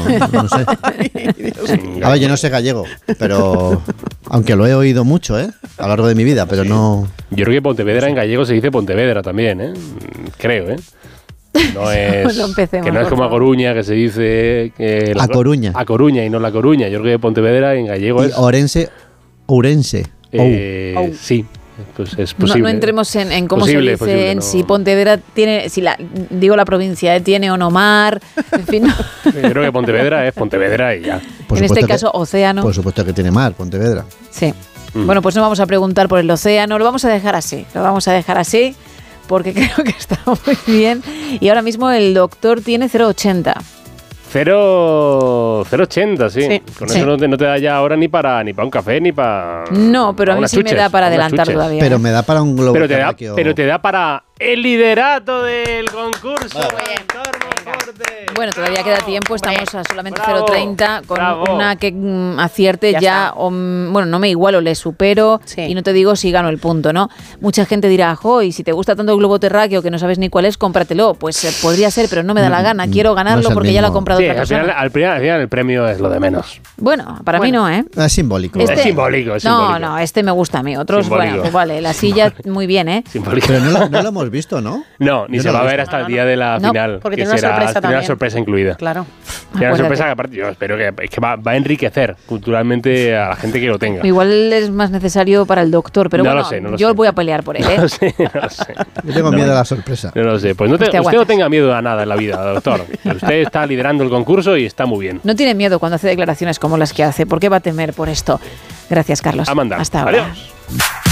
no sé. A ver, yo no sé gallego, pero aunque lo he oído mucho, a lo largo de mi vida, pero no. Yo creo que Pontevedra en gallego se dice Pontevedra también, creo, No es, que no es como a Coruña, que se dice... A Coruña. A Coruña y no La Coruña. Yo creo que Pontevedra en gallego es... Ourense. Sí, pues es posible. No entremos en cómo se dice, en si Pontevedra tiene... la provincia, tiene o no mar, en fin. Yo creo que Pontevedra es Pontevedra y ya. En este caso, océano. Por supuesto que tiene mar, Pontevedra. Sí. Bueno, pues no vamos a preguntar por el océano, lo vamos a dejar así. Porque creo que está muy bien. Y ahora mismo el doctor tiene 0,80. 0,80, sí. Con eso no te da ya ahora ni para un café, ni para... No, pero a mí sí me da para adelantar todavía. Pero me da para un globo terráqueo. Pero te da para el liderato del concurso. Bueno, todavía queda tiempo, estamos a solamente 0,30 con una que acierte ya bueno, no me igualo, le supero y no te digo si gano el punto, ¿no? Mucha gente dirá, y si te gusta tanto el globo terráqueo que no sabes ni cuál es, cómpratelo. Pues podría ser, pero no me da la gana, quiero ganarlo porque ya lo ha comprado otra persona. Al final el premio es lo de menos. Bueno, para mí no, Es simbólico. Es simbólico. No, este me gusta a mí. Otros, bueno, pues vale, la silla muy bien, Simbólico. Pero no lo hemos visto, ¿no? No, ni se va a ver hasta el día de la final. Porque tiene una sorpresa también. Una sorpresa incluida. Claro. Tiene una sorpresa que aparte yo espero que va a enriquecer culturalmente a la gente que lo tenga. Igual es más necesario para el doctor, pero no yo voy a pelear por él. No lo sé. Yo tengo miedo a la sorpresa. No lo sé. Pues usted no tenga miedo a nada en la vida, doctor. Usted está liderando el concurso y está muy bien. No tiene miedo cuando hace declaraciones como las que hace. ¿Por qué va a temer por esto? Gracias, Carlos. Amanda. Hasta ahora. Adiós.